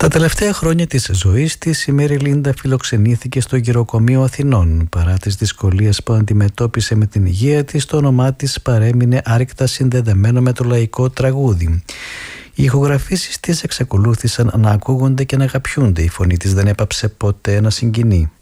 Τα τελευταία χρόνια της ζωής της, η Μέρι Λίντα φιλοξενήθηκε στο γυροκομείο Αθηνών. Παρά τις δυσκολίες που αντιμετώπισε με την υγεία της, το όνομά της παρέμεινε άρρηκτα συνδεδεμένο με το λαϊκό τραγούδι. Οι ηχογραφήσεις της εξακολούθησαν να ακούγονται και να αγαπιούνται. Η φωνή της δεν έπαψε ποτέ να συγκινεί.